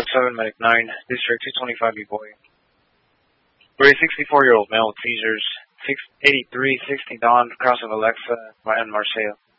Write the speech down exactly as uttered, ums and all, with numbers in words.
seven, Medic nine, District two twenty-five, B-Boy. For a sixty-four-year-old male with seizures, eighty-three sixty Dawn, Cross of Alexa, and Marseille.